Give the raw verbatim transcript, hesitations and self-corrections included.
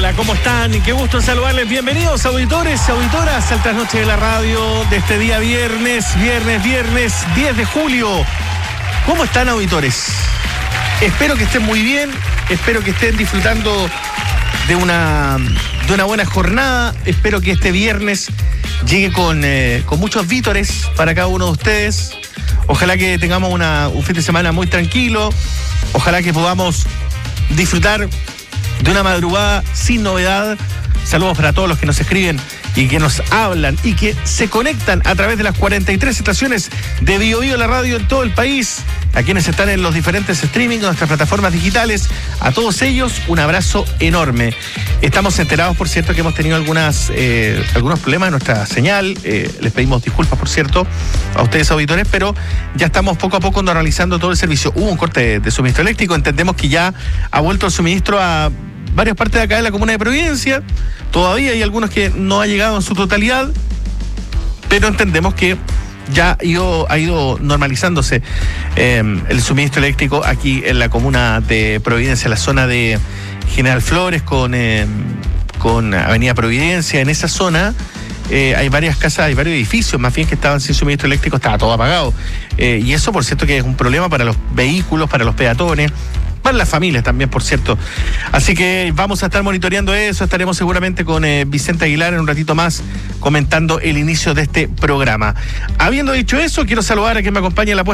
Hola, ¿cómo están? Qué gusto en saludarles. Bienvenidos, auditores y auditoras, al trasnoche de la radio de este día viernes, viernes, viernes, diez de julio. ¿Cómo están, auditores? Espero que estén muy bien, espero que estén disfrutando de una, de una buena jornada. Espero que este viernes llegue con, eh, con muchos vítores para cada uno de ustedes. Ojalá que tengamos una, un fin de semana muy tranquilo. Ojalá que podamos disfrutar de una madrugada sin novedad. Saludos para todos los que nos escriben y que nos hablan y que se conectan a través de las cuarenta y tres estaciones de Bio Bio, la radio en todo el país, a quienes están en los diferentes streaming, nuestras plataformas digitales. A todos ellos, un abrazo enorme. Estamos enterados, por cierto, que hemos tenido algunas, eh, algunos problemas en nuestra señal. Eh, les pedimos disculpas, por cierto, a ustedes, auditores, pero ya estamos poco a poco normalizando todo el servicio. Hubo un corte de, de suministro eléctrico. Entendemos que ya ha vuelto el suministro a varias partes de acá de la comuna de Providencia. Todavía hay algunos que no ha llegado en su totalidad, pero entendemos que ya ha ido, ha ido normalizándose eh, el suministro eléctrico aquí en la comuna de Providencia, en la zona de General Flores con, eh, con Avenida Providencia. En esa zona eh, hay varias casas, hay varios edificios más bien que estaban sin suministro eléctrico, estaba todo apagado. Eh, y eso, por cierto, que es un problema para los vehículos, para los peatones, para las familias también, por cierto. Así que vamos a estar monitoreando eso. Estaremos seguramente con eh, Vicente Aguilar en un ratito más comentando el inicio de este programa. Habiendo dicho eso, quiero saludar a quien me acompaña en la puesta